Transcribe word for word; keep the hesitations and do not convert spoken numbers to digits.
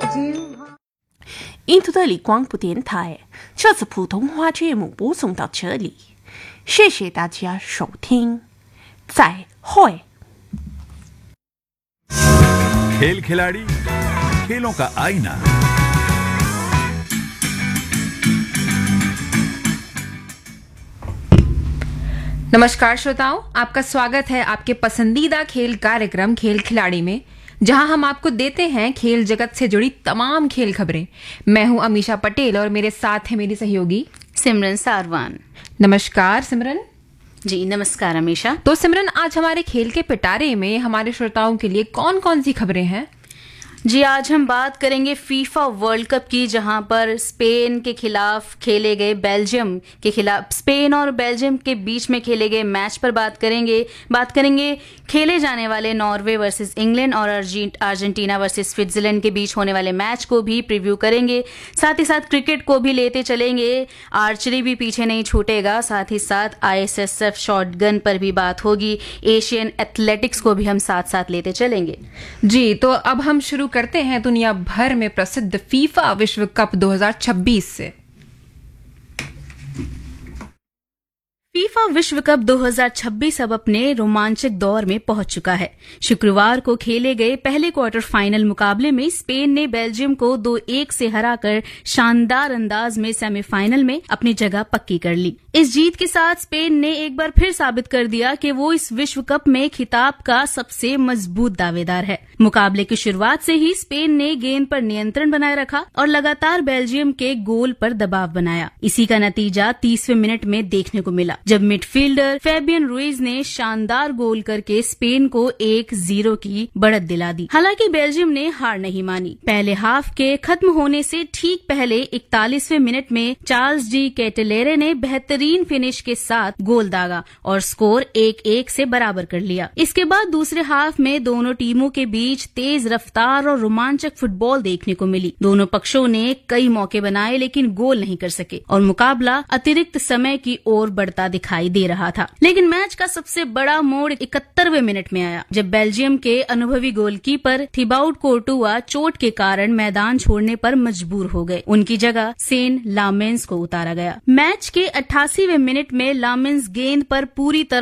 印度的里广播电台，这次普通话节目播送到这里，谢谢大家收听，再会。 खेल खिलाड़ी खेलों का आईना। नमस्कार श्रोताओं, आपका स्वागत है आपके पसंदीदा खेल कार्यक्रम खेल खिलाड़ी में, जहां हम आपको देते हैं खेल जगत से जुड़ी तमाम खेल खबरें। मैं हूं अमीशा पटेल और मेरे साथ है मेरी सहयोगी सिमरन सारवान। नमस्कार सिमरन। जी नमस्कार अमीशा। तो सिमरन, आज हमारे खेल के पिटारे में हमारे श्रोताओं के लिए कौन कौन सी खबरें हैं? जी आज हम बात करेंगे फीफा वर्ल्ड कप की, जहां पर स्पेन के खिलाफ खेले गए बेल्जियम के खिलाफ स्पेन और बेल्जियम के बीच में खेले गए मैच पर बात करेंगे। बात करेंगे खेले जाने वाले नॉर्वे वर्सेस इंग्लैंड और अर्जेंटीना वर्सेस स्विट्जरलैंड के बीच होने वाले मैच को भी प्रीव्यू करेंगे। साथ ही साथ क्रिकेट को भी लेते चलेंगे, आर्चरी भी पीछे नहीं छूटेगा। साथ ही साथ आईएसएसएफ शॉटगन पर भी बात होगी। एशियन एथलेटिक्स को भी हम साथ साथ लेते चलेंगे। जी तो अब हम शुरू करते हैं दुनिया भर में प्रसिद्ध फीफा विश्व कप दो हज़ार छब्बीस से। फीफा विश्व कप दो हज़ार छब्बीस अब अपने रोमांचक दौर में पहुंच चुका है। शुक्रवार को खेले गए पहले क्वार्टर फाइनल मुकाबले में स्पेन ने बेल्जियम को दो एक से हराकर शानदार अंदाज में सेमीफाइनल में अपनी जगह पक्की कर ली। इस जीत के साथ स्पेन ने एक बार फिर साबित कर दिया कि वो इस विश्व कप में खिताब का सबसे मजबूत दावेदार है। मुकाबले की शुरुआत से ही स्पेन ने गेंद पर नियंत्रण बनाए रखा और लगातार बेल्जियम के गोल पर दबाव बनाया। इसी का नतीजा तीसवें मिनट में देखने को मिला, जब मिडफील्डर फैबियन रुइज ने शानदार गोल करके स्पेन को एक जीरो की बढ़त दिला दी। हालांकि बेल्जियम ने हार नहीं मानी। पहले हाफ के खत्म होने से ठीक पहले इकतालीसवें मिनट में चार्ल्स डी केटेलेरे ने बेहतरीन फिनिश के साथ गोल दागा और स्कोर एक एक से बराबर कर लिया। इसके बाद दूसरे हाफ में दोनों टीमों के बीच तेज रफ्तार और रोमांचक फुटबॉल देखने को मिली। दोनों पक्षों ने कई मौके बनाए लेकिन गोल नहीं कर सके और मुकाबला अतिरिक्त समय की ओर बढ़ता दिखाई दे रहा था। लेकिन मैच का सबसे बड़ा मोड़ इकहत्तरवें मिनट में आया, जब बेल्जियम के अनुभवी गोलकीपर थिबाउट कोर्टुआ चोट के कारण मैदान छोड़ने पर मजबूर हो गए। उनकी जगह सेन लामेंस को उतारा गया। मैच के अट्ठासीवें मिनट में लामेंस गेंद पर पूरी तरह